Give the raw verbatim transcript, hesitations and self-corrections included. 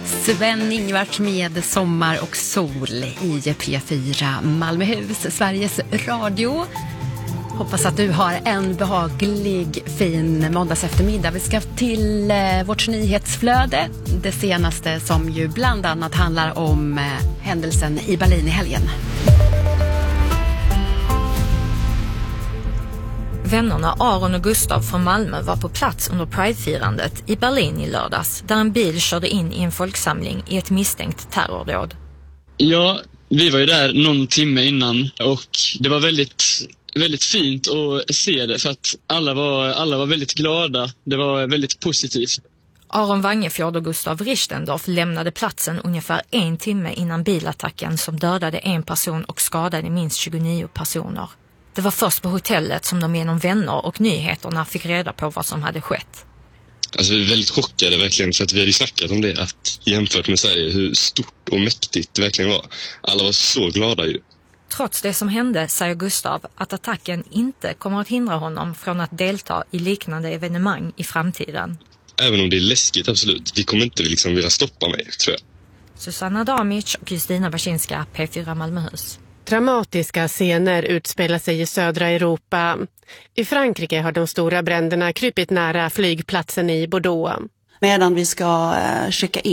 Sven-Ingvart med Sommar och sol i P fyra Malmöhus, Sveriges Radio. Hoppas att du har en behaglig, fin måndags eftermiddag. Vi ska till eh, vårt nyhetsflöde. Det senaste som ju bland annat handlar om eh, händelsen i Berlin i helgen. Vännerna Aron och Gustav från Malmö var på plats under Pride-firandet i Berlin i lördags, där en bil körde in i en folksamling i ett misstänkt terrordåd. Ja, vi var ju där någon timme innan och det var väldigt, väldigt fint att se det för att alla var, alla var väldigt glada. Det var väldigt positivt. Aron Wangefjord och Gustav Richtendorf lämnade platsen ungefär en timme innan bilattacken som dödade en person och skadade minst tjugonio personer. Det var först på hotellet som de genom vänner och nyheterna fick reda på vad som hade skett. Alltså vi är väldigt chockade verkligen, för att vi hade snackat om det, att jämfört med Sverige hur stort och mäktigt det verkligen var. Alla var så glada ju. Trots det som hände säger Gustav att attacken inte kommer att hindra honom från att delta i liknande evenemang i framtiden. Även om det är läskigt, absolut. Vi kommer inte liksom vilja stoppa mig, tror jag. Susanna Damic och Justina Baczynska, P fyra Malmöhus. Dramatiska scener utspelar sig i södra Europa. I Frankrike har de stora bränderna krypit nära flygplatsen i Bordeaux. Medan vi ska checka in